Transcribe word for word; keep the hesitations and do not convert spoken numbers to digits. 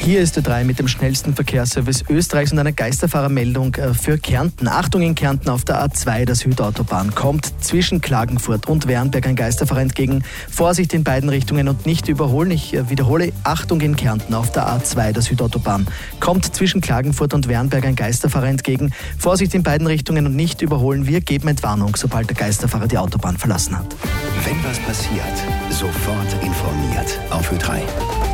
Hier ist Ö drei mit dem schnellsten Verkehrsservice Österreichs und eine Geisterfahrermeldung für Kärnten. Achtung in Kärnten auf der A zwei, der Südautobahn. Kommt zwischen Klagenfurt und Wernberg ein Geisterfahrer entgegen. Vorsicht in beiden Richtungen und nicht überholen. Ich wiederhole, Achtung in Kärnten auf der A zwei, der Südautobahn. Kommt zwischen Klagenfurt und Wernberg ein Geisterfahrer entgegen. Vorsicht in beiden Richtungen und nicht überholen. Wir geben Entwarnung, sobald der Geisterfahrer die Autobahn verlassen hat. Wenn was passiert, sofort informiert auf Ö drei.